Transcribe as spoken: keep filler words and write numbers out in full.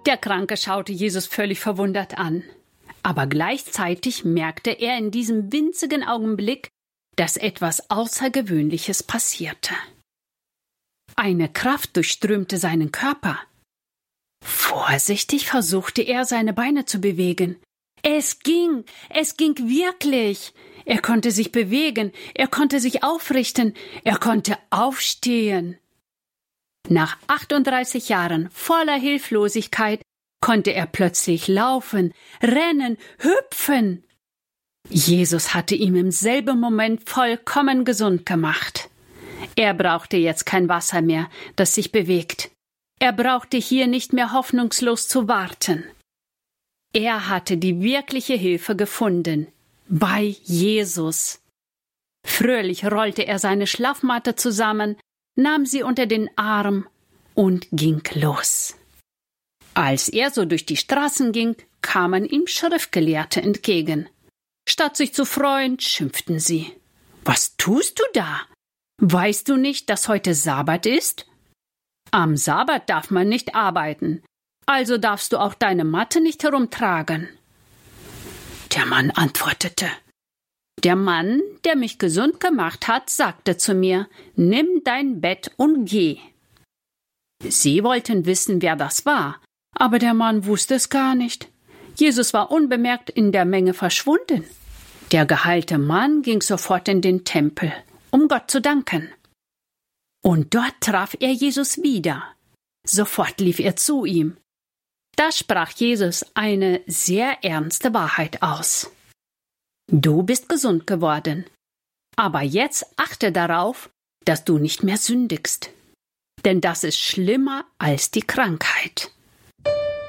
Der Kranke schaute Jesus völlig verwundert an. Aber gleichzeitig merkte er in diesem winzigen Augenblick, dass etwas Außergewöhnliches passierte. Eine Kraft durchströmte seinen Körper. Vorsichtig versuchte er, seine Beine zu bewegen. Es ging, es ging wirklich. Er konnte sich bewegen, er konnte sich aufrichten, er konnte aufstehen. Nach achtunddreißig Jahren voller Hilflosigkeit konnte er plötzlich laufen, rennen, hüpfen. Jesus hatte ihn im selben Moment vollkommen gesund gemacht. Er brauchte jetzt kein Wasser mehr, das sich bewegt. Er brauchte hier nicht mehr hoffnungslos zu warten. Er hatte die wirkliche Hilfe gefunden, bei Jesus. Fröhlich rollte er seine Schlafmatte zusammen, nahm sie unter den Arm und ging los. Als er so durch die Straßen ging, kamen ihm Schriftgelehrte entgegen. Statt sich zu freuen, schimpften sie. »Was tust du da? Weißt du nicht, dass heute Sabbat ist? Am Sabbat darf man nicht arbeiten, also darfst du auch deine Matte nicht herumtragen.« Der Mann antwortete: »Der Mann, der mich gesund gemacht hat, sagte zu mir, nimm dein Bett und geh.« Sie wollten wissen, wer das war, aber der Mann wusste es gar nicht. Jesus war unbemerkt in der Menge verschwunden. Der geheilte Mann ging sofort in den Tempel, um Gott zu danken. Und dort traf er Jesus wieder. Sofort lief er zu ihm. Da sprach Jesus eine sehr ernste Wahrheit aus. Du bist gesund geworden, aber jetzt achte darauf, dass du nicht mehr sündigst. Denn das ist schlimmer als die Krankheit.